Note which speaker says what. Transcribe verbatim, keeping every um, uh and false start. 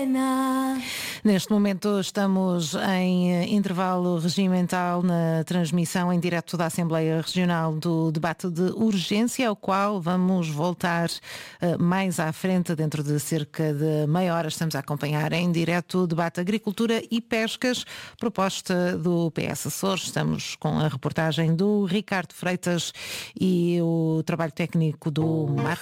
Speaker 1: Antena.
Speaker 2: Neste momento estamos em intervalo regimental na transmissão em direto da Assembleia Regional do debate de urgência, ao qual vamos voltar uh, mais à frente, dentro de cerca de meia hora. Estamos a acompanhar em direto o debate Agricultura e Pescas, proposta do P S Açores. Estamos com a reportagem do Ricardo Freitas e o trabalho técnico do Marco